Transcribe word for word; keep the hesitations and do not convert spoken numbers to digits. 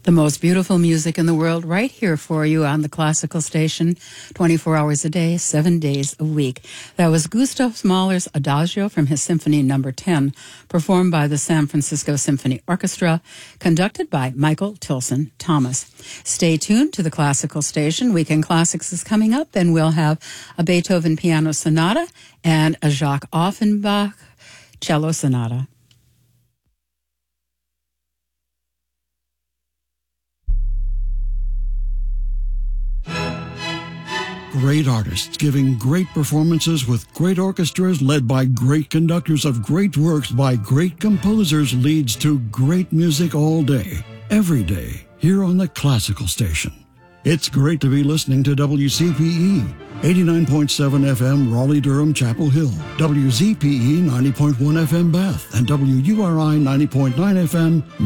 The most beautiful music in the world right here for you on the classical station, twenty-four hours a day, seven days a week. That was Gustav Mahler's Adagio from his Symphony Number ten, performed by the San Francisco Symphony Orchestra, conducted by Michael Tilson Thomas. Stay tuned to the classical station. Weekend Classics is coming up, and we'll have a Beethoven Piano Sonata and a Jacques Offenbach Cello Sonata. Great artists giving great performances with great orchestras led by great conductors of great works by great composers leads to great music all day, every day, here on the classical station. It's great to be listening to W C P E, eighty-nine point seven F M Raleigh-Durham Chapel Hill, W Z P E ninety point one F M Bath, and W U R I ninety point nine F M